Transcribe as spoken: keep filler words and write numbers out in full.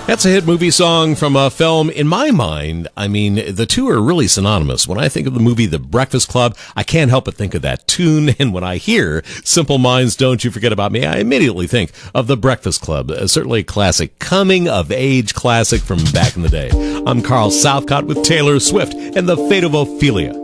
That's a hit movie song from a film. In my mind, I mean, the two are really synonymous. When I think of the movie The Breakfast Club, I can't help but think of that tune. And when I hear Simple Minds, Don't You Forget About Me, I immediately think of The Breakfast Club. Uh, certainly a classic, coming-of-age classic from back in the day. I'm Carl Southcott with Taylor Swift and The Fate of Ophelia.